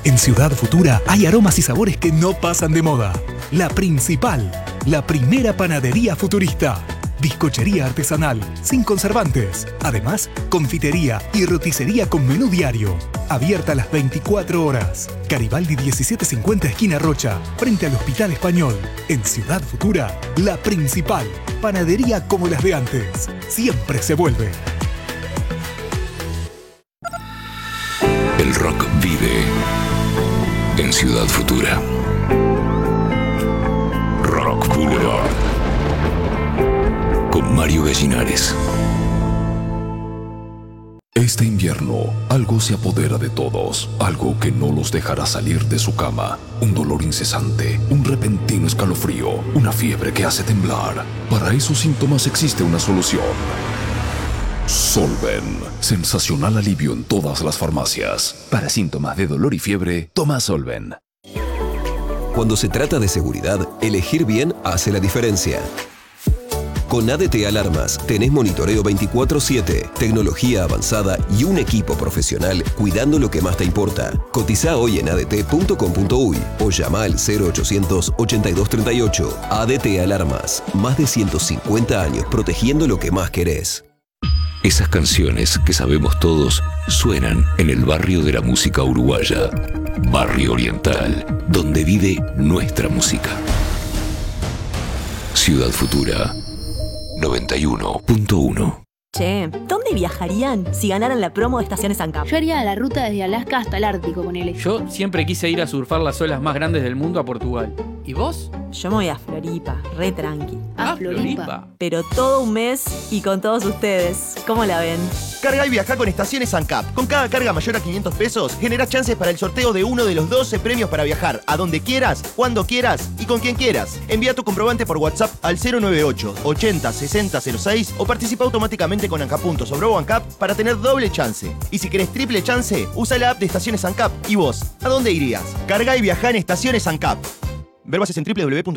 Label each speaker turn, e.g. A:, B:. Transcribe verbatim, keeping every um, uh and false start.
A: En Ciudad Futura hay aromas y sabores que no pasan de moda. La Principal, la primera panadería futurista. Bizcochería artesanal, sin conservantes. Además, confitería y roticería con menú diario. Abierta a las veinticuatro horas. Garibaldi diecisiete cincuenta esquina Rocha, frente al Hospital Español. En Ciudad Futura, La Principal. Panadería como las de antes. Siempre se vuelve.
B: El rock vive en Ciudad Futura. Rock Boulevard. Con Mario Gallinares. Este invierno, algo se apodera de todos, algo que no los dejará salir de su cama. Un dolor incesante, un repentino escalofrío, una fiebre que hace temblar. Para esos síntomas existe una solución. Solven. Sensacional alivio en todas las farmacias. Para síntomas de dolor y fiebre, toma Solven.
C: Cuando se trata de seguridad, elegir bien hace la diferencia. Con A D T Alarmas tenés monitoreo veinticuatro siete, tecnología avanzada y un equipo profesional cuidando lo que más te importa. Cotizá hoy en a d t punto com punto u y o llama al cero ochocientos ochenta y dos treinta y ocho. A D T Alarmas, más de ciento cincuenta años protegiendo lo que más querés.
B: Esas canciones que sabemos todos suenan en el barrio de la música uruguaya. Barrio Oriental, donde vive nuestra música. Ciudad Futura noventa y uno punto uno.
D: Che, ¿dónde viajarían si ganaran la promo de Estaciones ANCAP?
E: Yo haría la ruta desde Alaska hasta el Ártico con él.
F: Yo siempre quise ir a surfar las olas más grandes del mundo a Portugal. ¿Y vos?
D: Yo me voy a Floripa, re tranqui.
E: Ah, Floripa.
D: Pero todo un mes y con todos ustedes. ¿Cómo la ven?
G: Carga y viaja con Estaciones ANCAP. Con cada carga mayor a quinientos pesos, generás chances para el sorteo de uno de los doce premios para viajar a donde quieras, cuando quieras y con quien quieras. Envía tu comprobante por WhatsApp al cero noventa y ocho, ochenta, sesenta cero seis o participa automáticamente con ANCAP puntos o Brobo ANCAP para tener doble chance. Y si querés triple chance, usa la app de Estaciones ANCAP. ¿Y vos? ¿A dónde irías? Carga y viaja en Estaciones ANCAP. Ver bases en doble u doble u doble u punto